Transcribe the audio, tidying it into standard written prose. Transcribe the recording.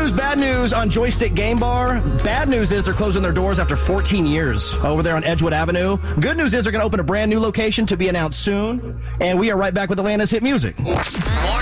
news, bad news on Joystick Game Bar. Bad news is they're closing their doors after 14 years over there on Edgewood Avenue. Good news is they're going to open a brand new location to be announced soon. And we are right back with Atlanta's hit music.